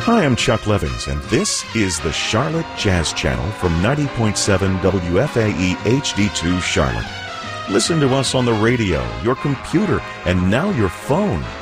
Hi, I'm Chuck Levins, and this is the Charlotte Jazz Channel from 90.7 WFAE HD2 Charlotte. Listen to us on the radio, your computer, and now your phone.